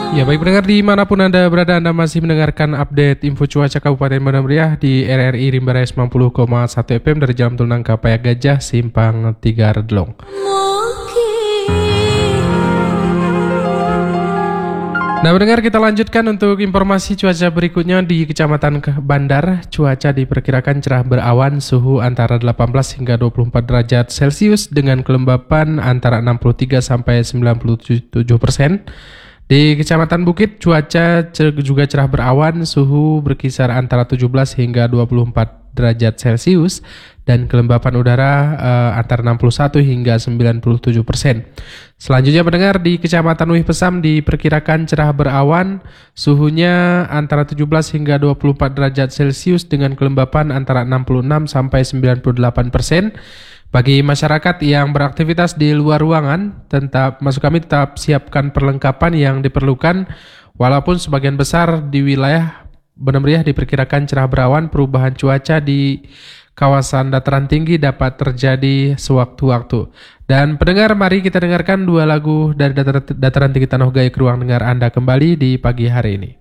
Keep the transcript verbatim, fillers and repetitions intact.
Ya baik pendengar dimanapun Anda berada, Anda masih mendengarkan update info cuaca Kabupaten Bandar Meriah di R R I Rimba Raya sembilan puluh koma satu F M dari Jalan Tol Nangka Payak Gajah, Simpang tiga Redlong. Nah pendengar, kita lanjutkan untuk informasi cuaca berikutnya di Kecamatan Bandar. Cuaca diperkirakan cerah berawan, suhu antara delapan belas hingga dua puluh empat derajat Celcius dengan kelembapan antara enam puluh tiga sampai sembilan puluh tujuh persen. Di Kecamatan Bukit, cuaca juga cerah berawan, suhu berkisar antara tujuh belas hingga dua puluh empat derajat Celcius dan kelembapan udara uh, antara enam puluh satu hingga sembilan puluh tujuh persen. Selanjutnya pendengar, di Kecamatan Wih Pesam diperkirakan cerah berawan, suhunya antara tujuh belas hingga dua puluh empat derajat Celcius dengan kelembapan antara enam puluh enam sampai sembilan puluh delapan persen. Bagi masyarakat yang beraktivitas di luar ruangan, tetap maksud kami tetap siapkan perlengkapan yang diperlukan. Walaupun sebagian besar di wilayah Bandar Meriah diperkirakan cerah berawan, perubahan cuaca di kawasan dataran tinggi dapat terjadi sewaktu-waktu. Dan pendengar, mari kita dengarkan dua lagu dari dataran tinggi Tanah Gayo ke ruang dengar Anda kembali di pagi hari ini.